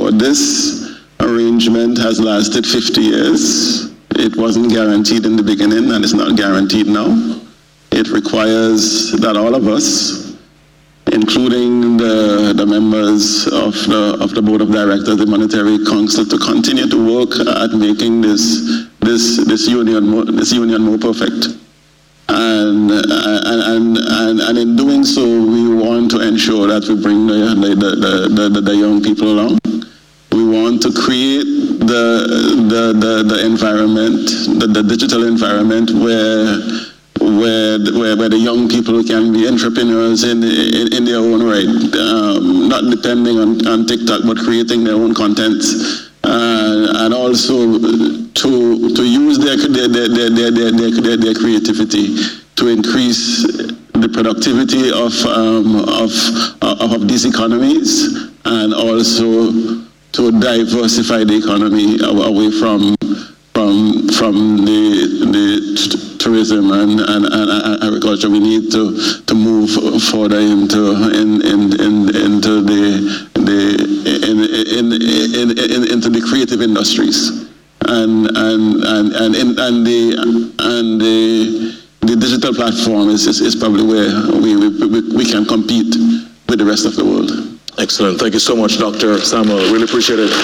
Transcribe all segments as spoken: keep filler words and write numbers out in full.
Now, this arrangement has lasted fifty years. It wasn't guaranteed in the beginning, and it's not guaranteed now. It requires that all of us, including the, the members of the, of the Board of Directors, the Monetary Council, to continue to work at making this, this, this, union, more, this union more perfect. And, and, and, and in doing so, we want to ensure that we bring the, the, the, the, the young people along. We want to create the, the, the, the environment, the, the digital environment where, where, where, where the young people can be entrepreneurs in, in, in their own right, um, not depending on, on TikTok, but creating their own content. Uh, and also to to use their their their their their, their, their creativity to increase the productivity of um, of, of of these economies, and also to diversify the economy away from from from the the tourism and, and, and agriculture. We need to to move further into in, in, in into the the in, in, in, in, into the creative industries, and and and and, in, and the and the the digital platform is, is, is probably where we, we we can compete with the rest of the world. Excellent. Thank you so much, Doctor Samuel. Really appreciate it.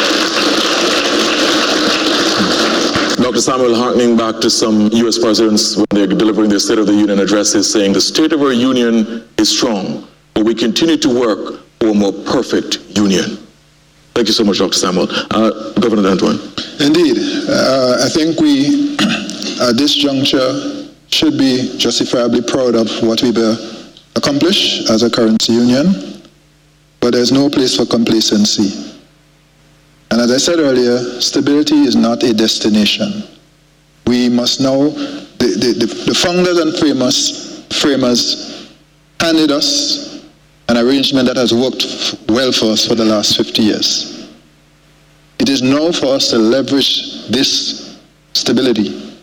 Doctor Samuel, harkening back to some U S presidents when they're delivering their State of the Union addresses, saying the state of our union is strong, but we continue to work for a more perfect union. Thank you so much, Doctor Samuel. Uh, Governor Antoine. Indeed. Uh, I think we, at this juncture, should be justifiably proud of what we've uh, accomplished as a currency union, but there's no place for complacency. And as I said earlier, stability is not a destination. We must know, the, the, the, the founders and framers, framers handed us an arrangement that has worked well for us for the last fifty years. It is now for us to leverage this stability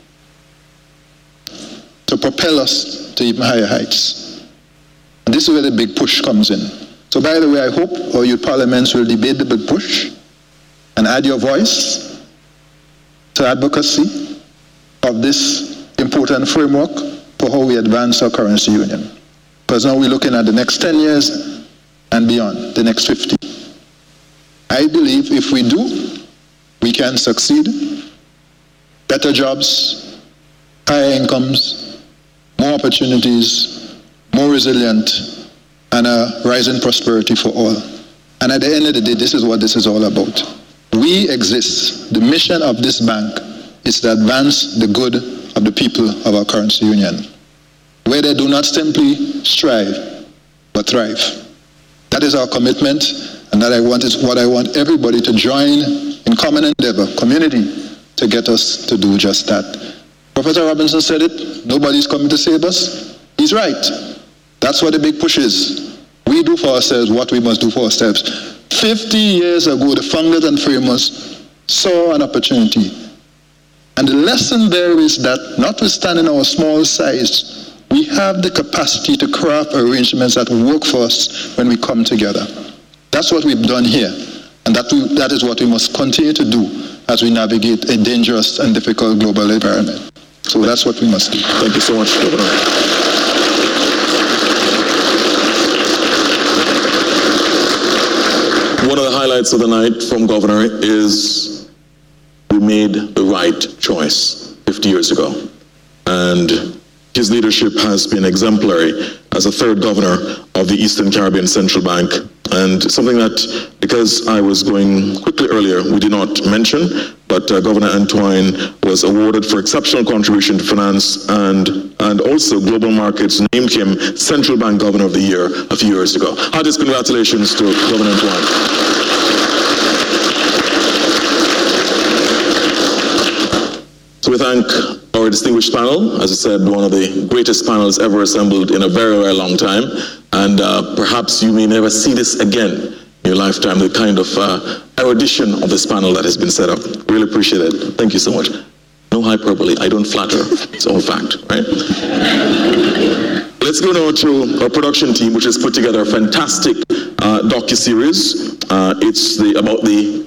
to propel us to even higher heights. And this is where the big push comes in. So by the way, I hope our youth parliaments will debate the big push and add your voice to advocacy of this important framework for how we advance our currency union. Because now we're looking at the next ten years and beyond, the next fifty. I believe if we do, we can succeed. Better jobs, higher incomes, more opportunities, more resilient, and a rising prosperity for all. And at the end of the day, this is what this is all about. We exist. The mission of this bank is to advance the good of the people of our currency union, where they do not simply strive, but thrive. That is our commitment, and that I want is what I want everybody to join in common endeavor, community, to get us to do just that. Professor Robinson said it, nobody's coming to save us. He's right. That's what the big push is. We do for ourselves what we must do for ourselves. fifty years ago, the founders and framers saw an opportunity. And the lesson there is that, notwithstanding our small size, we have the capacity to craft arrangements that work for us when we come together. That's what we've done here. And that, we, that is what we must continue to do as we navigate a dangerous and difficult global environment. So that's what we must do. Thank you so much, Governor. One of the highlights of the night from Governor is we made the right choice fifty years ago. And his leadership has been exemplary as a third governor of the Eastern Caribbean Central Bank. And something that, because I was going quickly earlier, we did not mention, but uh, Governor Antoine was awarded for exceptional contribution to finance, and, and also Global Markets named him Central Bank Governor of the Year a few years ago. Heartiest congratulations to Governor Antoine. So we thank our distinguished panel. As I said, one of the greatest panels ever assembled in a very, very long time. And uh, perhaps you may never see this again in your lifetime, the kind of uh, erudition of this panel that has been set up. Really appreciate it. Thank you so much. No hyperbole. I don't flatter. It's all fact, right? Let's go now to our production team, which has put together a fantastic uh, docu-series. Uh, it's the, about the